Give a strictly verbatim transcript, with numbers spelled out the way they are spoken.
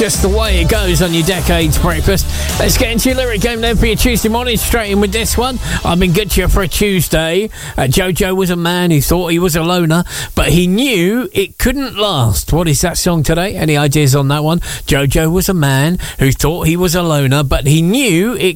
just the way it goes on your Decades Breakfast. Let's get into your lyric game then for your Tuesday morning. Straight in with this one. I've been good to you for a Tuesday. Uh, Jojo was a man who thought he was a loner, but he knew it couldn't last. What is that song today? Any ideas on that one? Jojo was a man who thought he was a loner, but he knew it